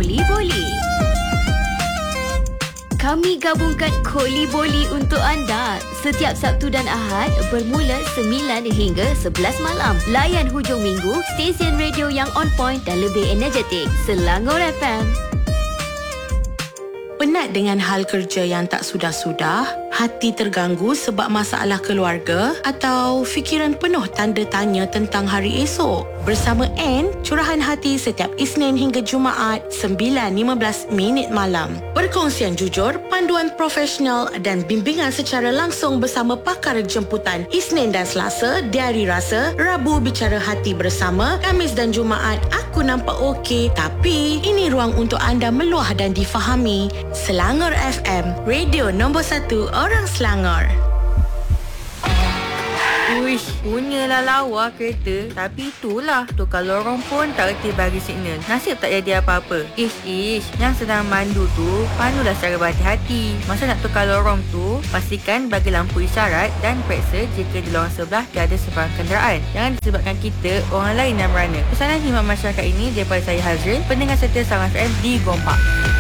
Koli Boli. Kami gabungkan Koli Boli untuk anda setiap Sabtu dan Ahad bermula 9 hingga 11 malam. Layan hujung minggu, stesen radio yang on point dan lebih energetik. Selangor FM. Penat dengan hal kerja yang tak sudah-sudah? Hati terganggu sebab masalah keluarga? Atau fikiran penuh tanda tanya tentang hari esok? Bersama Anne, curahan hati setiap Isnin hingga Jumaat 9.15 malam. Perkongsian jujur, panduan profesional dan bimbingan secara langsung bersama pakar jemputan. Isnin dan Selasa, Diari Rasa. Rabu, Bicara Hati bersama. Khamis dan Jumaat, Aku Nampak Okey. Tapi, ini ruang untuk anda meluah dan difahami. Selangor FM, radio nombor 1 orang Selangor. Uish, punyalah lawa kereta. Tapi itulah, tukar lorong pun tak reti bagi signal. Nasib tak jadi apa-apa. Ish, yang sedang mandu tu, pandulah secara berhati-hati. Masa nak tukar lorong tu, pastikan bagi lampu isyarat dan periksa jika di lorong sebelah tiada sebarang kenderaan. Jangan disebabkan kita, orang lain yang merana. Pesanan khidmat masyarakat ini daripada saya Hazrin, pendengar setia Selangor FM di Gompak.